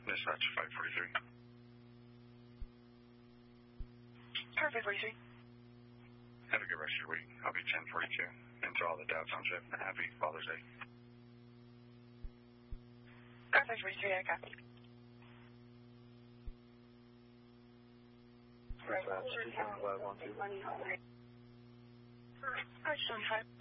Dispatch 543. Perfect, 43. Have a good rest of your week. I'll be 1042. And to all the doubts on Chip, happy Father's Day. Perfect, 43, I copy. Dispatch 512. Action 5.